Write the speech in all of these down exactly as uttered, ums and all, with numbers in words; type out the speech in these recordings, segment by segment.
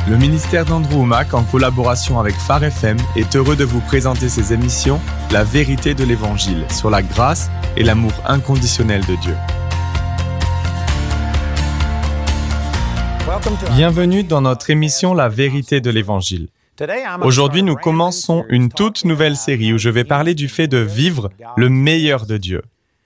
Le ministère d'Andrew Wommack, en collaboration avec Phare F M, est heureux de vous présenter ses émissions « La vérité de l'Évangile » sur la grâce et l'amour inconditionnel de Dieu. Bienvenue dans notre émission « La vérité de l'Évangile ». Aujourd'hui, nous commençons une toute nouvelle série où je vais parler du fait de vivre le meilleur de Dieu.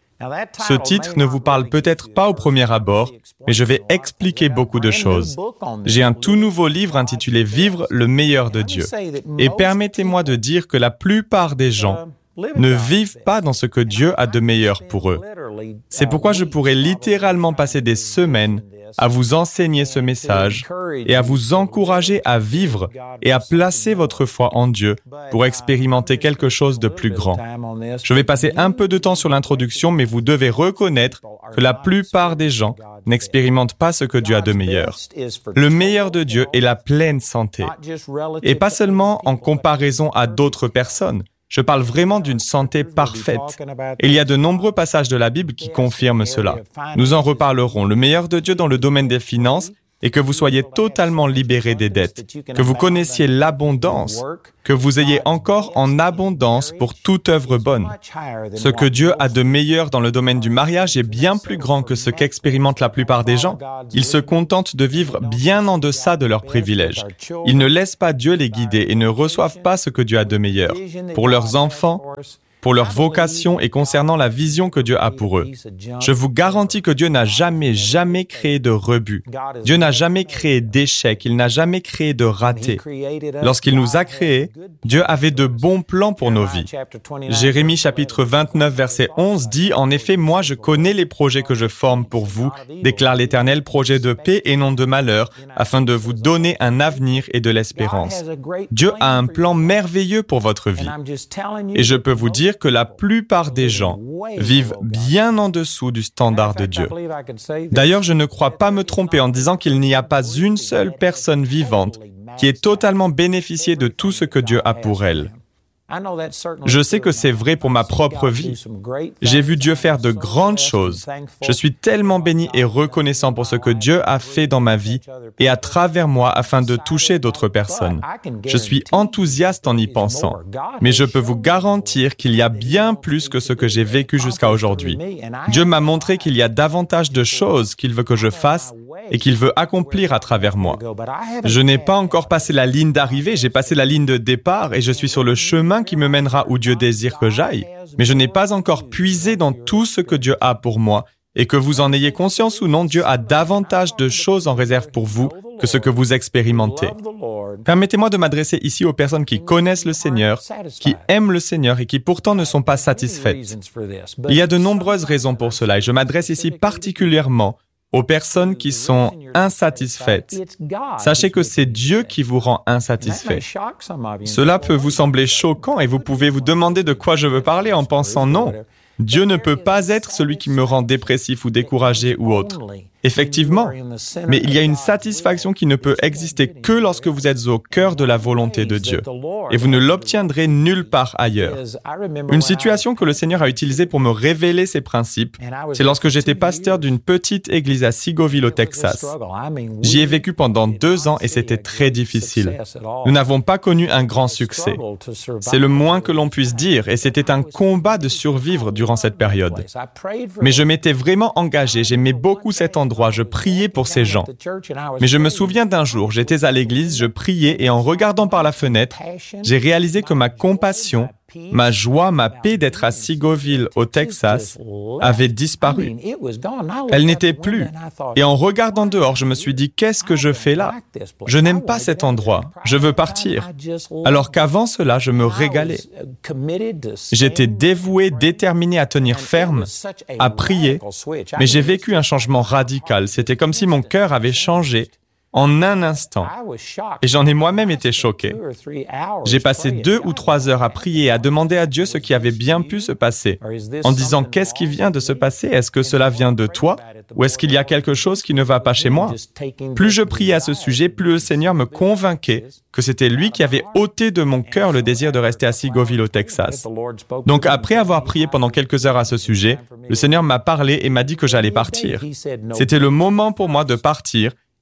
Ce titre ne vous parle peut-être pas au premier abord, mais je vais expliquer beaucoup de choses. J'ai un tout nouveau livre intitulé « Vivre le meilleur de Dieu ». Et permettez-moi de dire que la plupart des gens ne vivent pas dans ce que Dieu a de meilleur pour eux. C'est pourquoi je pourrais littéralement passer des semaines à vous enseigner ce message et à vous encourager à vivre et à placer votre foi en Dieu pour expérimenter quelque chose de plus grand. Je vais passer un peu de temps sur l'introduction, mais vous devez reconnaître que la plupart des gens n'expérimentent pas ce que Dieu a de meilleur. Le meilleur de Dieu est la pleine santé, et pas seulement en comparaison à d'autres personnes. Je parle vraiment d'une santé parfaite. Il y a de nombreux passages de la Bible qui confirment cela. Nous en reparlerons. Le meilleur de Dieu dans le domaine des finances est que vous soyez totalement libérés des dettes, que vous connaissiez l'abondance, que vous ayez encore en abondance pour toute œuvre bonne. Ce que Dieu a de meilleur dans le domaine du mariage est bien plus grand que ce qu'expérimentent la plupart des gens. Ils se contentent de vivre bien en deçà de leurs privilèges. Ils ne laissent pas Dieu les guider et ne reçoivent pas ce que Dieu a de meilleur. Pour leurs enfants, pour leur vocation et concernant la vision que Dieu a pour eux. Je vous garantis que Dieu n'a jamais, jamais créé de rebut. Dieu n'a jamais créé d'échec, il n'a jamais créé de raté. Lorsqu'il nous a créés, Dieu avait de bons plans pour nos vies. Jérémie chapitre vingt-neuf, verset onze dit « En effet, moi je connais les projets que je forme pour vous, déclare l'Éternel, projets de paix et non de malheur, afin de vous donner un avenir et de l'espérance. » Dieu a un plan merveilleux pour votre vie. Et je peux vous dire que la plupart des gens vivent bien en dessous du standard de Dieu. D'ailleurs, je ne crois pas me tromper en disant qu'il n'y a pas une seule personne vivante qui ait totalement bénéficié de tout ce que Dieu a pour elle. Je sais que c'est vrai pour ma propre vie. J'ai vu Dieu faire de grandes choses. Je suis tellement béni et reconnaissant pour ce que Dieu a fait dans ma vie et à travers moi afin de toucher d'autres personnes. Je suis enthousiaste en y pensant. Mais je peux vous garantir qu'il y a bien plus que ce que j'ai vécu jusqu'à aujourd'hui. Dieu m'a montré qu'il y a davantage de choses qu'il veut que je fasse et qu'il veut accomplir à travers moi. Je n'ai pas encore passé la ligne d'arrivée, j'ai passé la ligne de départ et je suis sur le chemin qui me mènera où Dieu désire que j'aille. Mais je n'ai pas encore puisé dans tout ce que Dieu a pour moi. Et que vous en ayez conscience ou non, Dieu a davantage de choses en réserve pour vous que ce que vous expérimentez. Permettez-moi de m'adresser ici aux personnes qui connaissent le Seigneur, qui aiment le Seigneur et qui pourtant ne sont pas satisfaites. Il y a de nombreuses raisons pour cela et je m'adresse ici particulièrement aux personnes qui sont insatisfaites. Sachez que c'est Dieu qui vous rend insatisfait. Cela peut vous sembler choquant et vous pouvez vous demander de quoi je veux parler en pensant non. Dieu ne peut pas être celui qui me rend dépressif ou découragé ou autre. Effectivement, mais il y a une satisfaction qui ne peut exister que lorsque vous êtes au cœur de la volonté de Dieu. Et vous ne l'obtiendrez nulle part ailleurs. Une situation que le Seigneur a utilisée pour me révéler ses principes, c'est lorsque j'étais pasteur d'une petite église à Seagoville au Texas. J'y ai vécu pendant deux ans et c'était très difficile. Nous n'avons pas connu un grand succès. C'est le moins que l'on puisse dire et c'était un combat de survivre durant cette période. Mais je m'étais vraiment engagé, j'aimais beaucoup cet endroit. Je priais pour ces gens. Mais je me souviens d'un jour, j'étais à l'église, je priais et en regardant par la fenêtre, j'ai réalisé que ma compassion, ma joie, ma paix d'être à Seagoville, au Texas, avait disparu. Elle n'était plus. Et en regardant dehors, je me suis dit, qu'est-ce que je fais là? Je n'aime pas cet endroit. Je veux partir. Alors qu'avant cela, je me régalais. J'étais dévoué, déterminé à tenir ferme, à prier, mais j'ai vécu un changement radical. C'était comme si mon cœur avait changé en un instant. Et j'en ai moi-même été choqué. J'ai passé deux ou trois heures à prier et à demander à Dieu ce qui avait bien pu se passer, en disant « Qu'est-ce qui vient de se passer? Est-ce que cela vient de toi? Ou est-ce qu'il y a quelque chose qui ne va pas chez moi? » Plus je priais à ce sujet, plus le Seigneur me convainquait que c'était lui qui avait ôté de mon cœur le désir de rester à Seagoville au Texas. Donc après avoir prié pendant quelques heures à ce sujet, le Seigneur m'a parlé et m'a dit que j'allais partir. C'était le moment pour moi de partir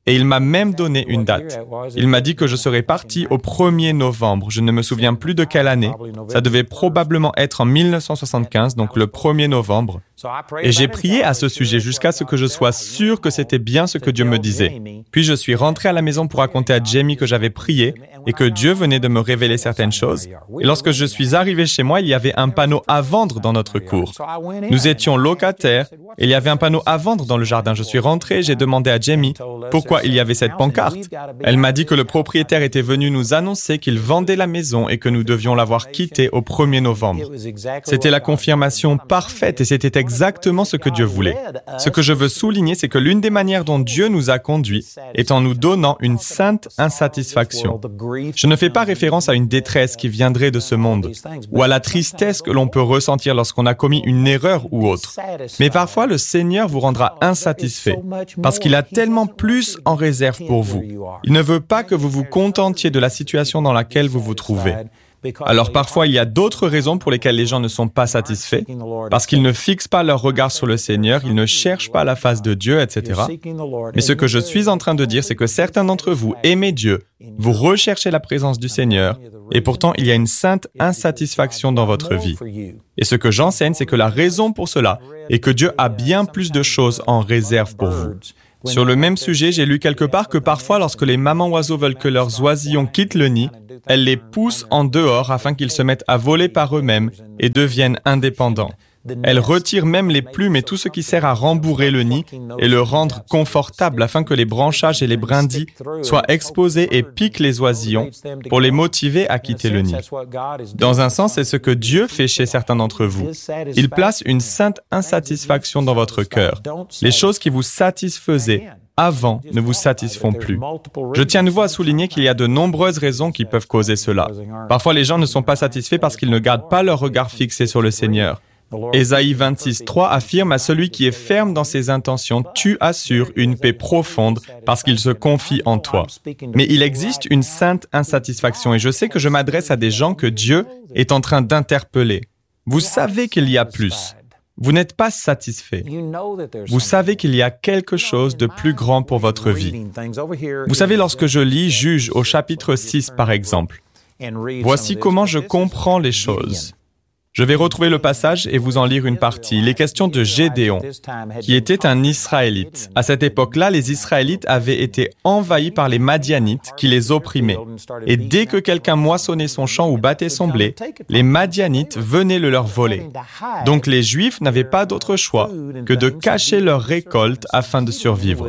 Et il m'a même donné une date. Il m'a dit que je serais parti au premier novembre. Je ne me souviens plus de quelle année. Ça devait probablement être en mille neuf cent soixante-quinze, donc le premier novembre. Et j'ai prié à ce sujet jusqu'à ce que je sois sûr que c'était bien ce que Dieu me disait. Puis je suis rentré à la maison pour raconter à Jamie que j'avais prié et que Dieu venait de me révéler certaines choses. Et lorsque je suis arrivé chez moi, il y avait un panneau à vendre dans notre cour. Nous étions locataires et il y avait un panneau à vendre dans le jardin. Je suis rentré et j'ai demandé à Jamie pourquoi il y avait cette pancarte. Elle m'a dit que le propriétaire était venu nous annoncer qu'il vendait la maison et que nous devions l'avoir quittée au premier novembre. C'était la confirmation parfaite et c'était exactement ce que Dieu voulait. Ce que je veux souligner, c'est que l'une des manières dont Dieu nous a conduits est en nous donnant une sainte insatisfaction. Je ne fais pas référence à une détresse qui viendrait de ce monde ou à la tristesse que l'on peut ressentir lorsqu'on a commis une erreur ou autre. Mais parfois, le Seigneur vous rendra insatisfait parce qu'il a tellement plus en réserve pour vous. Il ne veut pas que vous vous contentiez de la situation dans laquelle vous vous trouvez. Alors parfois, il y a d'autres raisons pour lesquelles les gens ne sont pas satisfaits, parce qu'ils ne fixent pas leur regard sur le Seigneur, ils ne cherchent pas la face de Dieu, et cetera. Mais ce que je suis en train de dire, c'est que certains d'entre vous aimez Dieu, vous recherchez la présence du Seigneur, et pourtant il y a une sainte insatisfaction dans votre vie. Et ce que j'enseigne, c'est que la raison pour cela est que Dieu a bien plus de choses en réserve pour vous. Sur le même sujet, j'ai lu quelque part que parfois, lorsque les mamans oiseaux veulent que leurs oisillons quittent le nid, elles les poussent en dehors afin qu'ils se mettent à voler par eux-mêmes et deviennent indépendants. Elles retirent même les plumes et tout ce qui sert à rembourrer le nid et le rendre confortable afin que les branchages et les brindilles soient exposés et piquent les oisillons pour les motiver à quitter le nid. Dans un sens, c'est ce que Dieu fait chez certains d'entre vous. Il place une sainte insatisfaction dans votre cœur. Les choses qui vous satisfaisaient avant ne vous satisfont plus. Je tiens à nouveau à souligner qu'il y a de nombreuses raisons qui peuvent causer cela. Parfois, les gens ne sont pas satisfaits parce qu'ils ne gardent pas leur regard fixé sur le Seigneur. Ésaïe vingt-six, trois affirme à celui qui est ferme dans ses intentions, tu assures une paix profonde parce qu'il se confie en toi. Mais il existe une sainte insatisfaction et je sais que je m'adresse à des gens que Dieu est en train d'interpeller. Vous savez qu'il y a plus. Vous n'êtes pas satisfait. Vous savez qu'il y a quelque chose de plus grand pour votre vie. Vous savez, lorsque je lis Juges au chapitre six, par exemple, voici comment je comprends les choses. Je vais retrouver le passage et vous en lire une partie. Il est question de Gédéon, qui était un Israélite. À cette époque-là, les Israélites avaient été envahis par les Madianites qui les opprimaient. Et dès que quelqu'un moissonnait son champ ou battait son blé, les Madianites venaient le leur voler. Donc les Juifs n'avaient pas d'autre choix que de cacher leur récolte afin de survivre.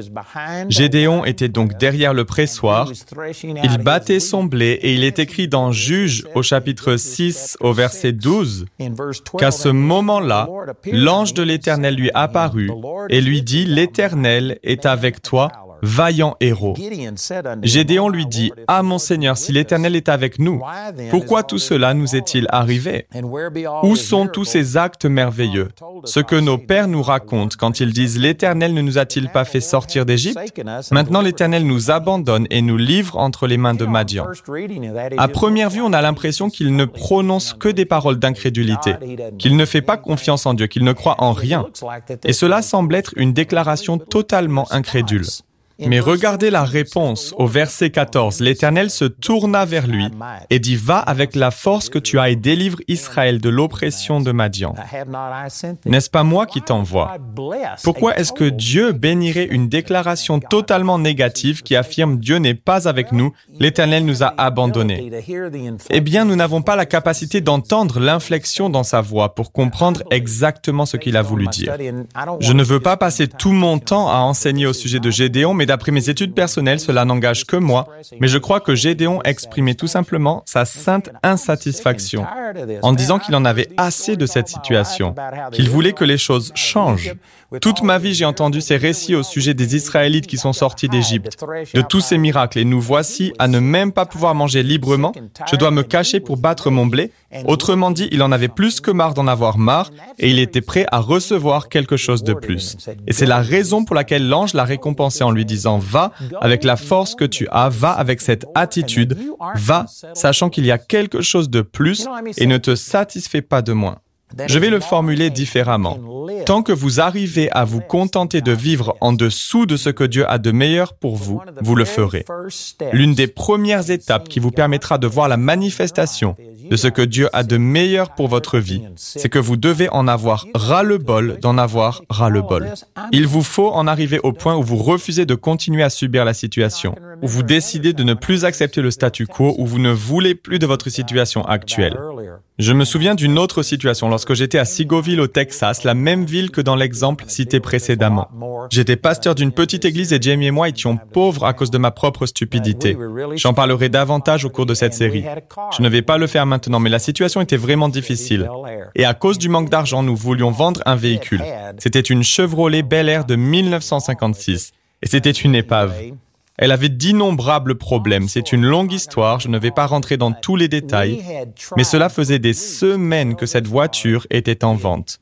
Gédéon était donc derrière le pressoir, il battait son blé et il est écrit dans Juges au chapitre six au verset douze, qu'à ce moment-là, l'ange de l'Éternel lui apparut et lui dit « L'Éternel est avec toi, vaillant héros. » Gédéon lui dit « Ah mon Seigneur, si l'Éternel est avec nous, pourquoi tout cela nous est-il arrivé? Où sont tous ces actes merveilleux? Ce que nos pères nous racontent quand ils disent « L'Éternel ne nous a-t-il pas fait sortir d'Égypte? Maintenant l'Éternel nous abandonne et nous livre entre les mains de Madian. » À première vue, on a l'impression qu'il ne prononce que des paroles d'incrédulité, qu'il ne fait pas confiance en Dieu, qu'il ne croit en rien. Et cela semble être une déclaration totalement incrédule. Mais regardez la réponse au verset quatorze. L'Éternel se tourna vers lui et dit « Va avec la force que tu as et délivre Israël de l'oppression de Madian. N'est-ce pas moi qui t'envoie? » Pourquoi est-ce que Dieu bénirait une déclaration totalement négative qui affirme « Dieu n'est pas avec nous, l'Éternel nous a abandonnés » ? Eh bien, nous n'avons pas la capacité d'entendre l'inflexion dans sa voix pour comprendre exactement ce qu'il a voulu dire. Je ne veux pas passer tout mon temps à enseigner au sujet de Gédéon, mais d'après mes études personnelles, cela n'engage que moi, mais je crois que Gédéon exprimait tout simplement sa sainte insatisfaction en disant qu'il en avait assez de cette situation, qu'il voulait que les choses changent. Toute ma vie, j'ai entendu ces récits au sujet des Israélites qui sont sortis d'Égypte, de tous ces miracles, et nous voici à ne même pas pouvoir manger librement. Je dois me cacher pour battre mon blé. Autrement dit, il en avait plus que marre d'en avoir marre, et il était prêt à recevoir quelque chose de plus. Et c'est la raison pour laquelle l'ange l'a récompensé en lui disant « Va avec la force que tu as, va avec cette attitude, va, sachant qu'il y a quelque chose de plus et ne te satisfais pas de moins. » Je vais le formuler différemment. Tant que vous arrivez à vous contenter de vivre en dessous de ce que Dieu a de meilleur pour vous, vous le ferez. L'une des premières étapes qui vous permettra de voir la manifestation de ce que Dieu a de meilleur pour votre vie, c'est que vous devez en avoir ras-le-bol d'en avoir ras-le-bol. Il vous faut en arriver au point où vous refusez de continuer à subir la situation, où vous décidez de ne plus accepter le statu quo, où vous ne voulez plus de votre situation actuelle. Je me souviens d'une autre situation lorsque j'étais à Seagoville au Texas, la même ville que dans l'exemple cité précédemment. J'étais pasteur d'une petite église et Jamie et moi étions pauvres à cause de ma propre stupidité. J'en parlerai davantage au cours de cette série. Je ne vais pas le faire maintenant, mais la situation était vraiment difficile. Et à cause du manque d'argent, nous voulions vendre un véhicule. C'était une Chevrolet Bel Air de mille neuf cent cinquante-six. Et c'était une épave. Elle avait d'innombrables problèmes. C'est une longue histoire, je ne vais pas rentrer dans tous les détails, mais cela faisait des semaines que cette voiture était en vente.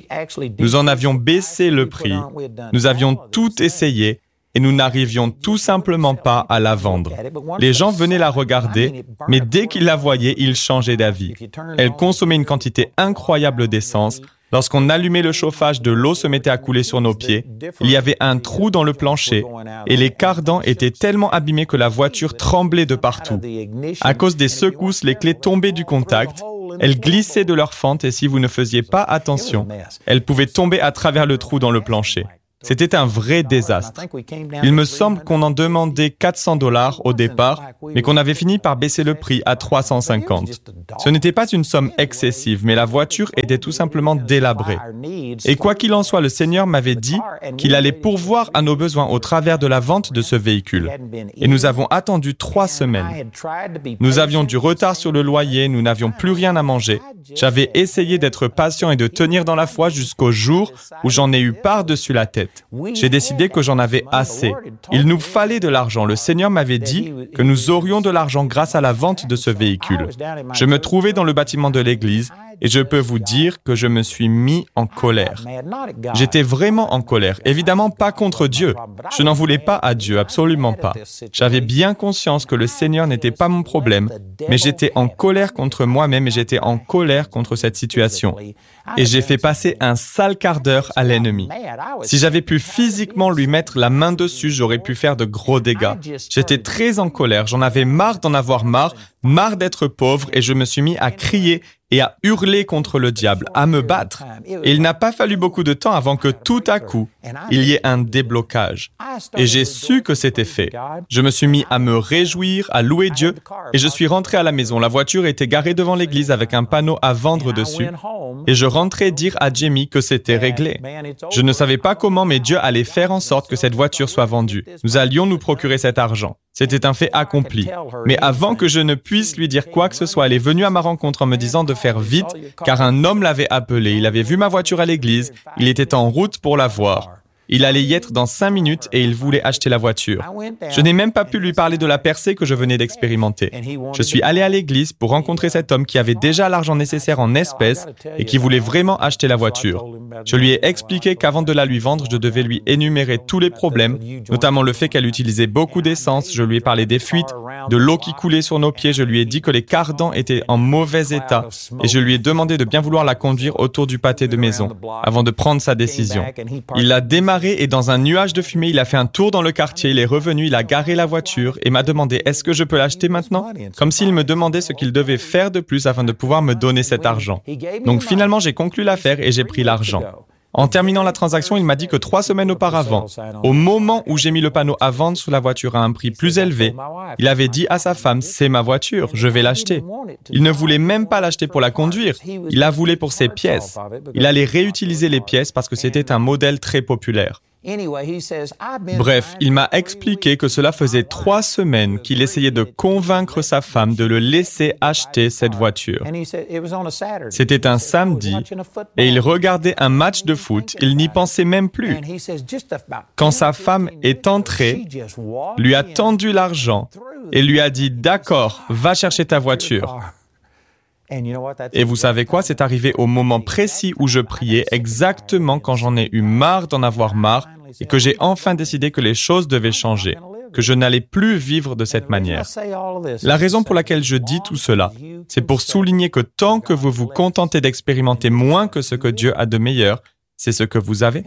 Nous en avions baissé le prix, nous avions tout essayé et nous n'arrivions tout simplement pas à la vendre. Les gens venaient la regarder, mais dès qu'ils la voyaient, ils changeaient d'avis. Elle consommait une quantité incroyable d'essence. Lorsqu'on allumait le chauffage, de l'eau se mettait à couler sur nos pieds. Il y avait un trou dans le plancher et les cardans étaient tellement abîmés que la voiture tremblait de partout. À cause des secousses, les clés tombaient du contact, elles glissaient de leur fente et si vous ne faisiez pas attention, elles pouvaient tomber à travers le trou dans le plancher. C'était un vrai désastre. Il me semble qu'on en demandait quatre cents dollars au départ, mais qu'on avait fini par baisser le prix à trois cent cinquante. Ce n'était pas une somme excessive, mais la voiture était tout simplement délabrée. Et quoi qu'il en soit, le Seigneur m'avait dit qu'il allait pourvoir à nos besoins au travers de la vente de ce véhicule. Et nous avons attendu trois semaines. Nous avions du retard sur le loyer, nous n'avions plus rien à manger. J'avais essayé d'être patient et de tenir dans la foi jusqu'au jour où j'en ai eu par-dessus la tête. J'ai décidé que j'en avais assez. Il nous fallait de l'argent. Le Seigneur m'avait dit que nous aurions de l'argent grâce à la vente de ce véhicule. Je me trouvais dans le bâtiment de l'église et je peux vous dire que je me suis mis en colère. J'étais vraiment en colère. Évidemment pas contre Dieu. Je n'en voulais pas à Dieu, absolument pas. J'avais bien conscience que le Seigneur n'était pas mon problème, mais j'étais en colère contre moi-même et j'étais en colère contre cette situation. Et j'ai fait passer un sale quart d'heure à l'ennemi. Si j'avais pu physiquement lui mettre la main dessus, j'aurais pu faire de gros dégâts. J'étais très en colère, j'en avais marre d'en avoir marre, marre d'être pauvre et je me suis mis à crier et à hurler contre le diable, à me battre. Et il n'a pas fallu beaucoup de temps avant que tout à coup, il y ait un déblocage. Et j'ai su que c'était fait. Je me suis mis à me réjouir, à louer Dieu, et je suis rentré à la maison. La voiture était garée devant l'église avec un panneau à vendre dessus. Et je rentrais dire à Jamie que c'était réglé. Je ne savais pas comment, mais Dieu allait faire en sorte que cette voiture soit vendue. Nous allions nous procurer cet argent. C'était un fait accompli. Mais avant que je ne puisse lui dire quoi que ce soit, elle est venue à ma rencontre en me disant de faire vite, car un homme l'avait appelé. Il avait vu ma voiture à l'église. Il était en route pour la voir. Il allait y être dans cinq minutes et il voulait acheter la voiture. Je n'ai même pas pu lui parler de la percée que je venais d'expérimenter. Je suis allé à l'église pour rencontrer cet homme qui avait déjà l'argent nécessaire en espèces et qui voulait vraiment acheter la voiture. Je lui ai expliqué qu'avant de la lui vendre, je devais lui énumérer tous les problèmes, notamment le fait qu'elle utilisait beaucoup d'essence. Je lui ai parlé des fuites, de l'eau qui coulait sur nos pieds. Je lui ai dit que les cardans étaient en mauvais état et je lui ai demandé de bien vouloir la conduire autour du pâté de maison avant de prendre sa décision. Il a démarré et dans un nuage de fumée, il a fait un tour dans le quartier, il est revenu, il a garé la voiture et m'a demandé « Est-ce que je peux l'acheter maintenant ?» Comme s'il me demandait ce qu'il devait faire de plus afin de pouvoir me donner cet argent. Donc finalement, j'ai conclu l'affaire et j'ai pris l'argent. En terminant la transaction, il m'a dit que trois semaines auparavant, au moment où j'ai mis le panneau à vendre sur la voiture à un prix plus élevé, il avait dit à sa femme « C'est ma voiture, je vais l'acheter ». Il ne voulait même pas l'acheter pour la conduire, il la voulait pour ses pièces. Il allait réutiliser les pièces parce que c'était un modèle très populaire. Bref, il m'a expliqué que cela faisait trois semaines qu'il essayait de convaincre sa femme de le laisser acheter cette voiture. C'était un samedi et il regardait un match de foot, il n'y pensait même plus. Quand sa femme est entrée, lui a tendu l'argent et lui a dit « D'accord, va chercher ta voiture ». Et vous savez quoi? C'est arrivé au moment précis où je priais, exactement quand j'en ai eu marre d'en avoir marre et que j'ai enfin décidé que les choses devaient changer. que je n'allais plus vivre de cette manière. La raison pour laquelle je dis tout cela, c'est pour souligner que tant que vous vous contentez d'expérimenter moins que ce que Dieu a de meilleur, c'est ce que vous avez.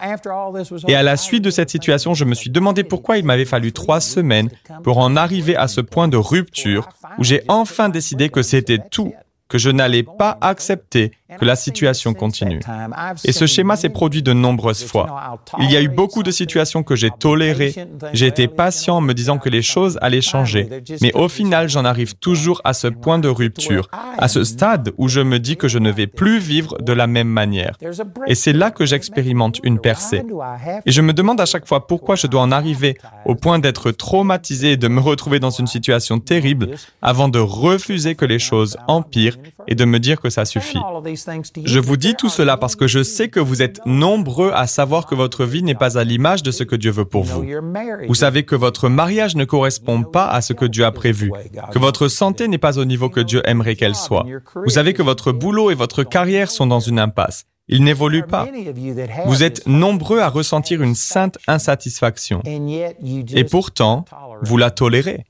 Et à la suite de cette situation, je me suis demandé pourquoi il m'avait fallu trois semaines pour en arriver à ce point de rupture où j'ai enfin décidé que c'était tout, que je n'allais pas accepter que la situation continue. Et ce schéma s'est produit de nombreuses fois. Il y a eu beaucoup de situations que j'ai tolérées. J'ai été patient en me disant que les choses allaient changer. Mais au final, j'en arrive toujours à ce point de rupture, à ce stade où je me dis que je ne vais plus vivre de la même manière. Et c'est là que j'expérimente une percée. Et je me demande à chaque fois pourquoi je dois en arriver au point d'être traumatisé et de me retrouver dans une situation terrible avant de refuser que les choses empirent et de me dire que ça suffit. Je vous dis tout cela parce que je sais que vous êtes nombreux à savoir que votre vie n'est pas à l'image de ce que Dieu veut pour vous. Vous savez que votre mariage ne correspond pas à ce que Dieu a prévu, que votre santé n'est pas au niveau que Dieu aimerait qu'elle soit. Vous savez que votre boulot et votre carrière sont dans une impasse. Ils n'évoluent pas. Vous êtes nombreux à ressentir une sainte insatisfaction. Et pourtant, vous la tolérez.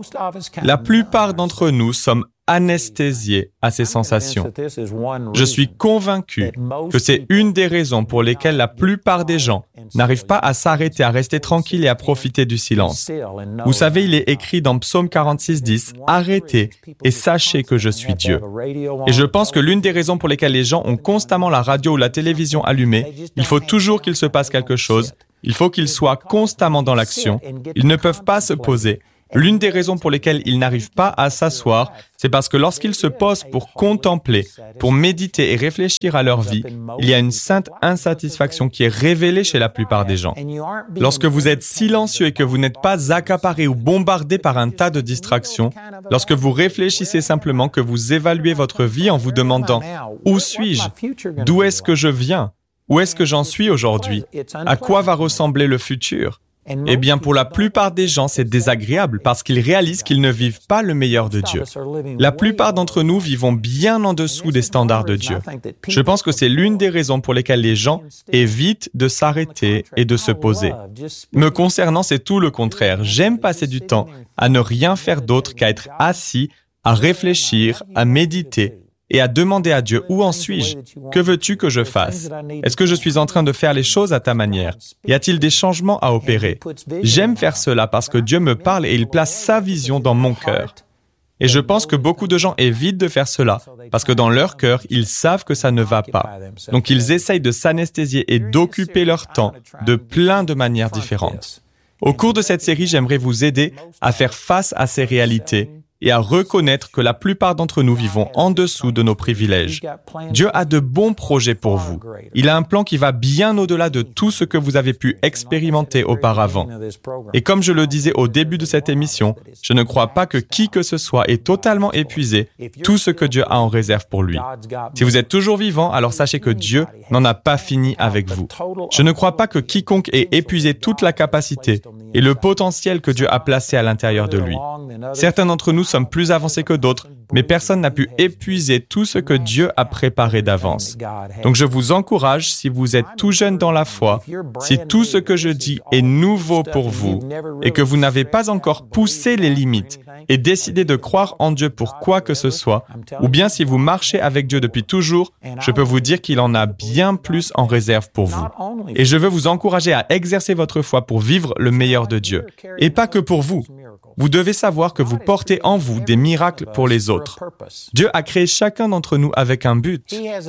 La plupart d'entre nous sommes anesthésiés à ces sensations. Je suis convaincu que c'est une des raisons pour lesquelles la plupart des gens n'arrivent pas à s'arrêter, à rester tranquilles et à profiter du silence. Vous savez, il est écrit dans Psaume quarante-six, dix, « Arrêtez et sachez que je suis Dieu ». Et je pense que l'une des raisons pour lesquelles les gens ont constamment la radio ou la télévision allumée, il faut toujours qu'il se passe quelque chose, il faut qu'ils soient constamment dans l'action, ils ne peuvent pas se poser. L'une des raisons pour lesquelles ils n'arrivent pas à s'asseoir, c'est parce que lorsqu'ils se posent pour contempler, pour méditer et réfléchir à leur vie, il y a une sainte insatisfaction qui est révélée chez la plupart des gens. Lorsque vous êtes silencieux et que vous n'êtes pas accaparé ou bombardé par un tas de distractions, lorsque vous réfléchissez simplement, que vous évaluez votre vie en vous demandant « Où suis-je ? D'où est-ce que je viens ? Où est-ce que j'en suis aujourd'hui ? À quoi va ressembler le futur ? » Eh bien, pour la plupart des gens, c'est désagréable parce qu'ils réalisent qu'ils ne vivent pas le meilleur de Dieu. La plupart d'entre nous vivons bien en dessous des standards de Dieu. Je pense que c'est l'une des raisons pour lesquelles les gens évitent de s'arrêter et de se poser. Me concernant, c'est tout le contraire. J'aime passer du temps à ne rien faire d'autre qu'à être assis, à réfléchir, à méditer et à demander à Dieu « Où en suis-je ? Que veux-tu que je fasse ? Est-ce que je suis en train de faire les choses à ta manière ? Y a-t-il des changements à opérer ?» J'aime faire cela parce que Dieu me parle et il place sa vision dans mon cœur. Et je pense que beaucoup de gens évitent de faire cela parce que dans leur cœur, ils savent que ça ne va pas. Donc ils essayent de s'anesthésier et d'occuper leur temps de plein de manières différentes. Au cours de cette série, j'aimerais vous aider à faire face à ces réalités et à reconnaître que la plupart d'entre nous vivons en dessous de nos privilèges. Dieu a de bons projets pour vous. Il a un plan qui va bien au-delà de tout ce que vous avez pu expérimenter auparavant. Et comme je le disais au début de cette émission, je ne crois pas que qui que ce soit ait totalement épuisé tout ce que Dieu a en réserve pour lui. Si vous êtes toujours vivant, alors sachez que Dieu n'en a pas fini avec vous. Je ne crois pas que quiconque ait épuisé toute la capacité et le potentiel que Dieu a placé à l'intérieur de lui. Certains d'entre nous sommes plus avancés que d'autres, mais personne n'a pu épuiser tout ce que Dieu a préparé d'avance. Donc je vous encourage, si vous êtes tout jeune dans la foi, si tout ce que je dis est nouveau pour vous et que vous n'avez pas encore poussé les limites et décidé de croire en Dieu pour quoi que ce soit, ou bien si vous marchez avec Dieu depuis toujours, je peux vous dire qu'il en a bien plus en réserve pour vous. Et je veux vous encourager à exercer votre foi pour vivre le meilleur de Dieu. Et pas que pour vous. Vous devez savoir que vous portez en vous des miracles pour les autres. Dieu a créé chacun d'entre nous avec un but.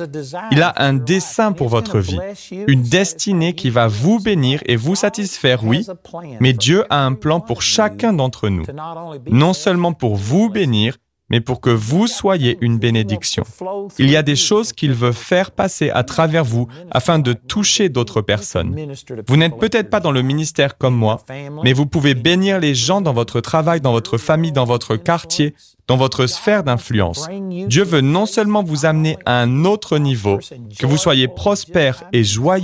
Il a un dessein pour votre vie, une destinée qui va vous bénir et vous satisfaire, oui, mais Dieu a un plan pour chacun d'entre nous, non seulement pour vous bénir, mais pour que vous soyez une bénédiction. Il y a des choses qu'il veut faire passer à travers vous afin de toucher d'autres personnes. Vous n'êtes peut-être pas dans le ministère comme moi, mais vous pouvez bénir les gens dans votre travail, dans votre famille, dans votre quartier, dans votre sphère d'influence. Dieu veut non seulement vous amener à un autre niveau, que vous soyez prospère et joyeux,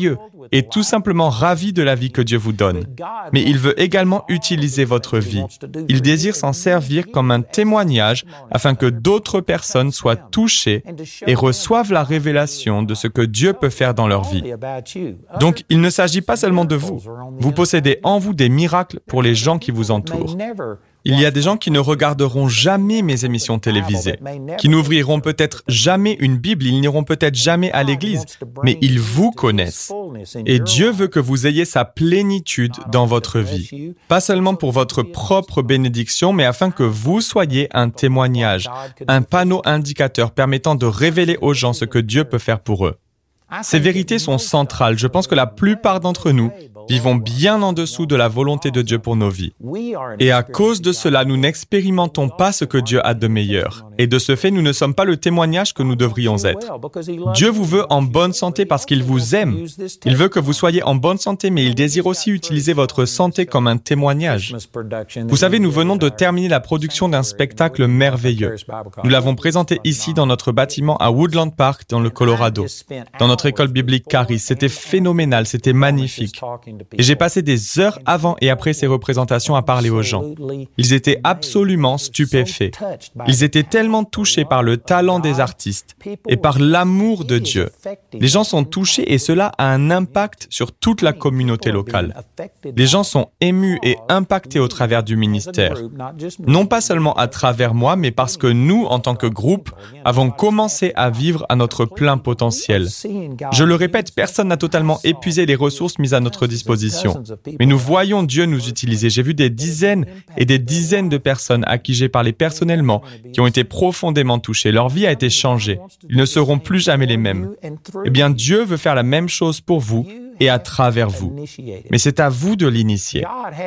est tout simplement ravi de la vie que Dieu vous donne. Mais il veut également utiliser votre vie. Il désire s'en servir comme un témoignage afin que d'autres personnes soient touchées et reçoivent la révélation de ce que Dieu peut faire dans leur vie. Donc, il ne s'agit pas seulement de vous. Vous possédez en vous des miracles pour les gens qui vous entourent. Il y a des gens qui ne regarderont jamais mes émissions télévisées, qui n'ouvriront peut-être jamais une Bible, ils n'iront peut-être jamais à l'église, mais ils vous connaissent. Et Dieu veut que vous ayez sa plénitude dans votre vie, pas seulement pour votre propre bénédiction, mais afin que vous soyez un témoignage, un panneau indicateur permettant de révéler aux gens ce que Dieu peut faire pour eux. Ces vérités sont centrales. Je pense que la plupart d'entre nous vivons bien en dessous de la volonté de Dieu pour nos vies. Et à cause de cela, nous n'expérimentons pas ce que Dieu a de meilleur. Et de ce fait, nous ne sommes pas le témoignage que nous devrions être. Dieu vous veut en bonne santé parce qu'il vous aime. Il veut que vous soyez en bonne santé, mais il désire aussi utiliser votre santé comme un témoignage. Vous savez, nous venons de terminer la production d'un spectacle merveilleux. Nous l'avons présenté ici dans notre bâtiment à Woodland Park, dans le Colorado, dans notre école biblique Caris. C'était phénoménal, c'était magnifique. Et j'ai passé des heures avant et après ces représentations à parler aux gens. Ils étaient absolument stupéfaits. Ils étaient tellement touchés par le talent des artistes et par l'amour de Dieu. Les gens sont touchés et cela a un impact sur toute la communauté locale. Les gens sont émus et impactés au travers du ministère. Non pas seulement à travers moi, mais parce que nous, en tant que groupe, avons commencé à vivre à notre plein potentiel. Je le répète, personne n'a totalement épuisé les ressources mises à notre disposition. Mais nous voyons Dieu nous utiliser. J'ai vu des dizaines et des dizaines de personnes à qui j'ai parlé personnellement qui ont été profondément touchées. Leur vie a été changée. Ils ne seront plus jamais les mêmes. Eh bien, Dieu veut faire la même chose pour vous et à travers vous. Mais c'est à vous de l'initier.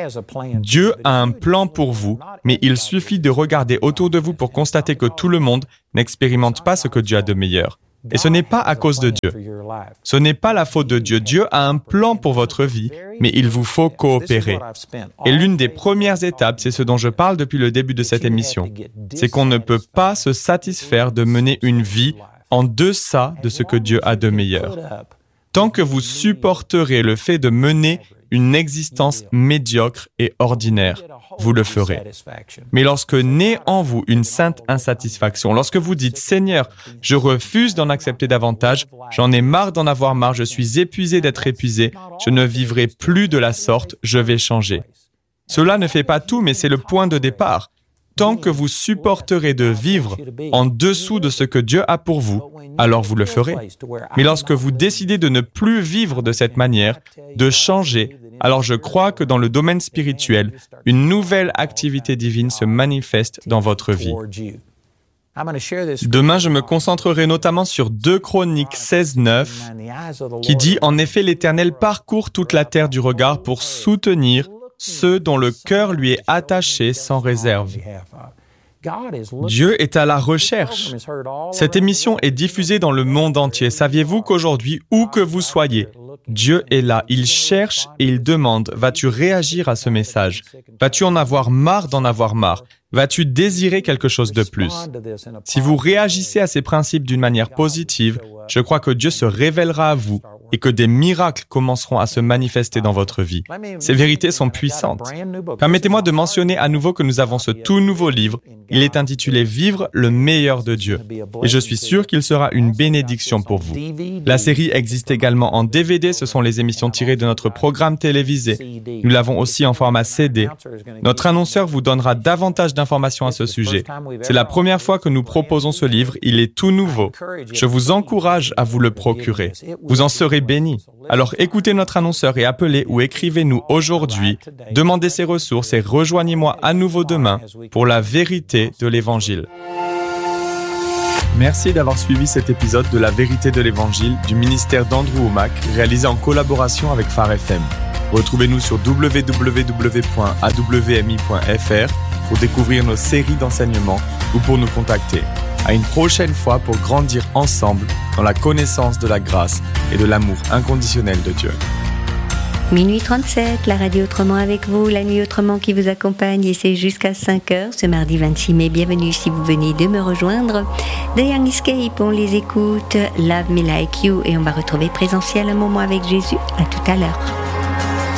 Dieu a un plan pour vous, mais il suffit de regarder autour de vous pour constater que tout le monde n'expérimente pas ce que Dieu a de meilleur. Et ce n'est pas à cause de Dieu. Ce n'est pas la faute de Dieu. Dieu a un plan pour votre vie, mais il vous faut coopérer. Et l'une des premières étapes, c'est ce dont je parle depuis le début de cette émission, c'est qu'on ne peut pas se satisfaire de mener une vie en deçà de ce que Dieu a de meilleur. Tant que vous supporterez le fait de mener une existence médiocre et ordinaire, vous le ferez. Mais lorsque naît en vous une sainte insatisfaction, lorsque vous dites « Seigneur, je refuse d'en accepter davantage, j'en ai marre d'en avoir marre, je suis épuisé d'être épuisé, je ne vivrai plus de la sorte, je vais changer. » Cela ne fait pas tout, mais c'est le point de départ. Tant que vous supporterez de vivre en dessous de ce que Dieu a pour vous, alors vous le ferez. Mais lorsque vous décidez de ne plus vivre de cette manière, de changer, alors je crois que dans le domaine spirituel, une nouvelle activité divine se manifeste dans votre vie. Demain, je me concentrerai notamment sur deux Chroniques seize neuf, qui dit « En effet, l'Éternel parcourt toute la terre du regard pour soutenir ceux dont le cœur lui est attaché sans réserve. » Dieu est à la recherche. Cette émission est diffusée dans le monde entier. Saviez-vous qu'aujourd'hui, où que vous soyez, Dieu est là. Il cherche et il demande, vas-tu réagir à ce message? Vas-tu en avoir marre d'en avoir marre? Vas-tu désirer quelque chose de plus? Si vous réagissez à ces principes d'une manière positive, je crois que Dieu se révélera à vous et que des miracles commenceront à se manifester dans votre vie. Ces vérités sont puissantes. Permettez-moi de mentionner à nouveau que nous avons ce tout nouveau livre. Il est intitulé « Vivre le meilleur de Dieu » et je suis sûr qu'il sera une bénédiction pour vous. La série existe également en D V D, ce sont les émissions tirées de notre programme télévisé. Nous l'avons aussi en format C D. Notre annonceur vous donnera davantage d'informations à ce sujet. C'est la première fois que nous proposons ce livre, il est tout nouveau. Je vous encourage à vous le procurer. Vous en serez bénis. Alors écoutez notre annonceur et appelez ou écrivez-nous aujourd'hui, demandez ces ressources et rejoignez-moi à nouveau demain pour la vérité de l'Évangile. Merci d'avoir suivi cet épisode de La Vérité de l'Évangile du ministère d'Andrew Wommack, réalisé en collaboration avec Phare F M. Retrouvez-nous sur w w w point a w m i point f r pour découvrir nos séries d'enseignements ou pour nous contacter. À une prochaine fois pour grandir ensemble dans la connaissance de la grâce et de l'amour inconditionnel de Dieu. Minuit trente-sept, la radio Autrement avec vous, la nuit Autrement qui vous accompagne et c'est jusqu'à cinq heures ce mardi vingt-six mai. Bienvenue si vous venez de me rejoindre. The Young Escape, on les écoute, Love Me Like You et on va retrouver Présentiel un moment avec Jésus. À tout à l'heure.